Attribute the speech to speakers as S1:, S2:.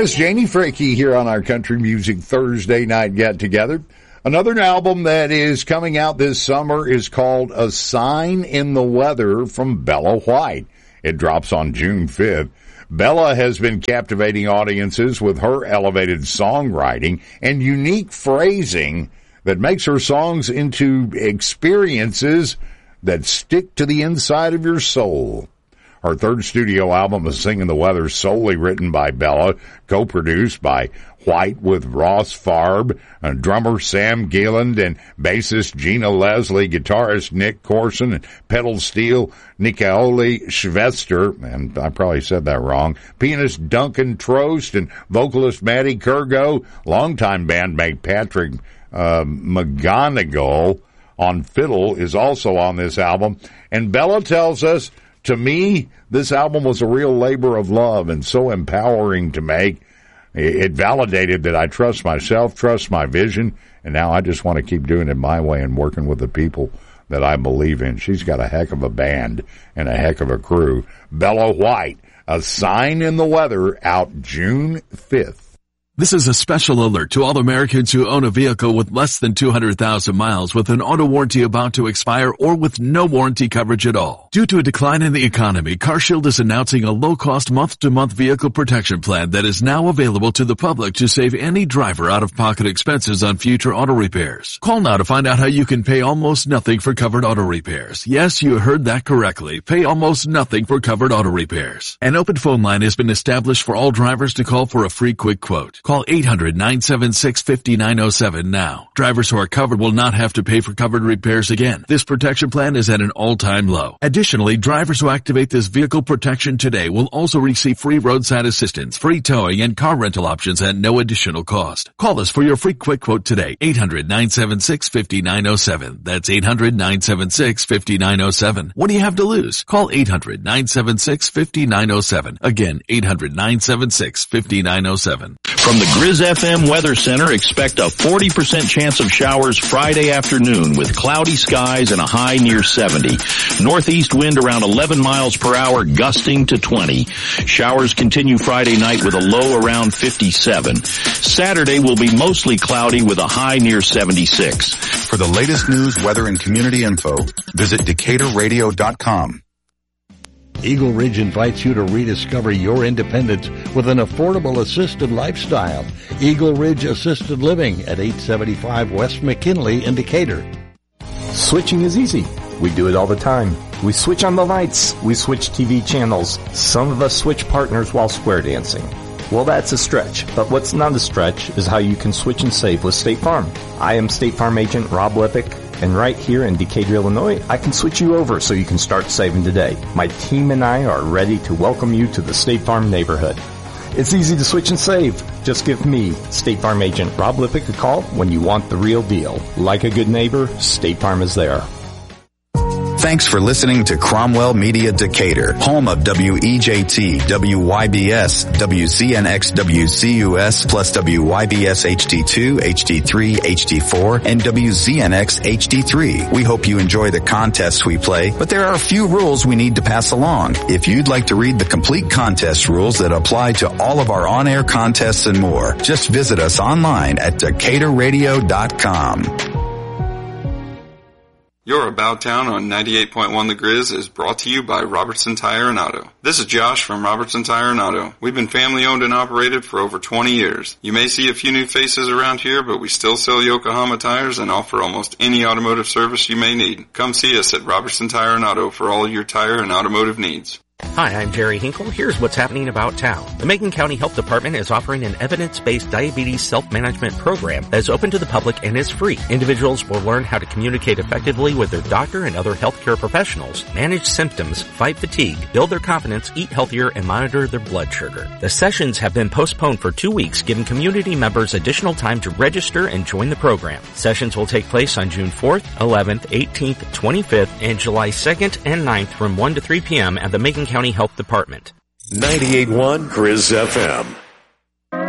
S1: Yes, Janie Fricke here on our Country Music Thursday night get-together. Another album that is coming out this summer is called A Sign in the Weather from Bella White. It drops on June 5th. Bella has been captivating audiences with her elevated songwriting and unique phrasing that makes her songs into experiences that stick to the inside of your soul. Her third studio album, A Sign in the Weather, solely written by Bella, co-produced by White with Ross Farb, drummer Sam Gilland, and bassist Gina Leslie, guitarist Nick Corson, and pedal steel Nicole Schwester, and I probably said that wrong, pianist Duncan Trost, and vocalist Maddie Kurgo, longtime bandmate Patrick McGonigal on fiddle is also on this album. And Bella tells us, to me, this album was a real labor of love and so empowering to make. It validated that I trust myself, trust my vision, and now I just want to keep doing it my way and working with the people that I believe in. She's got a heck of a band and a heck of a crew. Bella White, A Sign in the Weather, out June 5th.
S2: This is a special alert to all Americans who own a vehicle with less than 200,000 miles with an auto warranty about to expire or with no warranty coverage at all. Due to a decline in the economy, CarShield is announcing a low-cost month-to-month vehicle protection plan that is now available to the public to save any driver out-of-pocket expenses on future auto repairs. Call now to find out how you can pay almost nothing for covered auto repairs. Yes, you heard that correctly. Pay almost nothing for covered auto repairs. An open phone line has been established for all drivers to call for a free quick quote. Call 800-976-5907 now. Drivers who are covered will not have to pay for covered repairs again. This protection plan is at an all-time low. Additionally, drivers who activate this vehicle protection today will also receive free roadside assistance, free towing, and car rental options at no additional cost. Call us for your free quick quote today. 800-976-5907. That's 800-976-5907. What do you have to lose? Call 800-976-5907. Again, 800-976-5907.
S3: From the Grizz FM Weather Center, expect a 40% chance of showers Friday afternoon with cloudy skies and a high near 70. Northeast wind around 11 miles per hour, gusting to 20. Showers continue Friday night with a low around 57. Saturday will be mostly cloudy with a high near 76.
S4: For the latest news, weather, and community info, visit DecaturRadio.com.
S5: Eagle Ridge invites you to rediscover your independence with an affordable assisted lifestyle. Eagle Ridge Assisted Living at 875 West McKinley in Decatur.
S6: Switching is easy. We do it all the time. We switch on the lights. We switch TV channels. Some of us switch partners while square dancing. Well, that's a stretch, but what's not a stretch is how you can switch and save with State Farm. I am State Farm agent Rob Lippick, and right here in Decatur, Illinois, I can switch you over so you can start saving today. My team and I are ready to welcome you to the State Farm neighborhood. It's easy to switch and save. Just give me, State Farm agent Rob Lippick, a call when you want the real deal. Like a good neighbor, State Farm is there.
S4: Thanks for listening to Cromwell Media Decatur, home of WEJT, WYBS, WZNX, WCUS, plus WYBS HD2, HD3, HD4, and WZNX HD3. We hope you enjoy the contests we play, but there are a few rules we need to pass along. If you'd like to read the complete contest rules that apply to all of our on-air contests and more, just visit us online at DecaturRadio.com.
S7: Your About Town on 98.1 The Grizz is brought to you by Robertson Tire and Auto. This is Josh from Robertson Tire and Auto. We've been family owned and operated for over 20 years. You may see a few new faces around here, but we still sell Yokohama tires and offer almost any automotive service you may need. Come see us at Robertson Tire and Auto for all your tire and automotive needs.
S8: Hi, I'm Jerry Hinkle. Here's what's happening about town. The Macon County Health Department is offering an evidence-based diabetes self-management program that is open to the public and is free. Individuals will learn how to communicate effectively with their doctor and other healthcare professionals, manage symptoms, fight fatigue, build their confidence, eat healthier, and monitor their blood sugar. The sessions have been postponed for 2 weeks, giving community members additional time to register and join the program. Sessions will take place on June 4th, 11th, 18th, 25th, and July 2nd and 9th from 1 to 3 p.m. at the Macon County Health Department.
S9: 98.1 Grizz FM.